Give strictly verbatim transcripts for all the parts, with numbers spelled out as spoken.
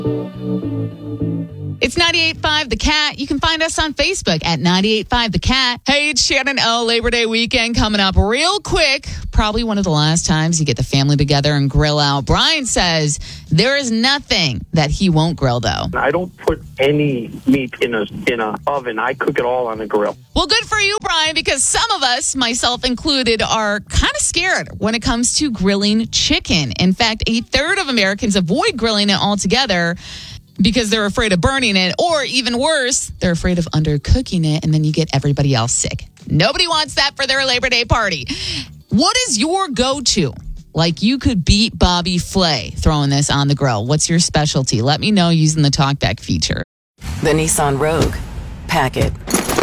It's ninety-eight point five The Cat. You can find us on Facebook at ninety-eight point five The Cat. Hey, it's Shannon L. Labor Day weekend coming up real quick. Probably one of the last times you get the family together and grill out. Brian says there is nothing that he won't grill, though. I don't put any meat in a in a oven. I cook it all on a grill. Well, good for you, Brian, because some of us, myself included, are kind of scared when it comes to grilling chicken. In fact, a third of Americans avoid grilling it altogether because they're afraid of burning it, or even worse, they're afraid of undercooking it, and then you get everybody else sick. Nobody wants that for their Labor Day party. What is your go-to? Like, you could beat Bobby Flay throwing this on the grill. What's your specialty? Let me know using the TalkBack feature. The Nissan Rogue. Pack it.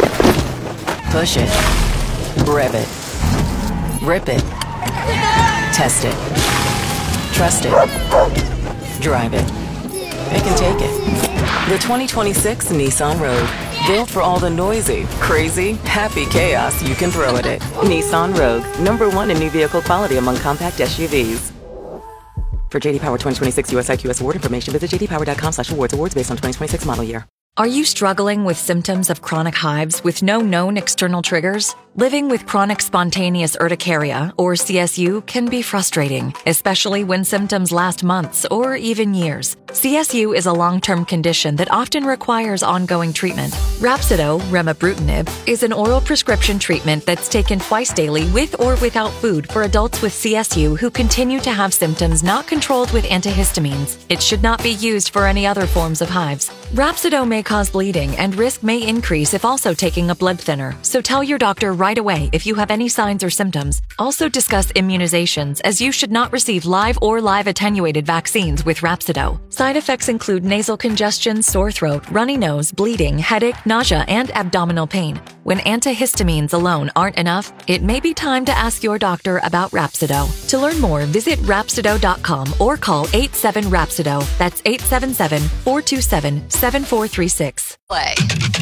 Push it. Rev it. Rip it. Test it. Trust it. Drive it. It can take it. The twenty twenty-six Nissan Rogue. Built for all the noisy, crazy, happy chaos you can throw at it. Nissan Rogue. Number one in new vehicle quality among compact S U Vs. For J D Power twenty twenty-six U S I Q S award information, visit j d power dot com slash awards. Awards based on twenty twenty-six model year. Are you struggling with symptoms of chronic hives with no known external triggers? Living with chronic spontaneous urticaria, or C S U, can be frustrating, especially when symptoms last months or even years. C S U is a long-term condition that often requires ongoing treatment. Rhapsido, remibrutinib, is an oral prescription treatment that's taken twice daily with or without food for adults with C S U who continue to have symptoms not controlled with antihistamines. It should not be used for any other forms of hives. Rhapsido may cause bleeding, and risk may increase if also taking a blood thinner, so tell your doctor right away if you have any signs or symptoms. Also discuss immunizations, as you should not receive live or live attenuated vaccines with Rhapsido. Side effects include nasal congestion, sore throat, runny nose, bleeding, headache, nausea, and abdominal pain. When antihistamines alone aren't enough, it may be time to ask your doctor about Rhapsido. To learn more, visit Rhapsido dot com or call eight seven Rhapsido. That's eight seven seven, four two seven, seven four three six. Play.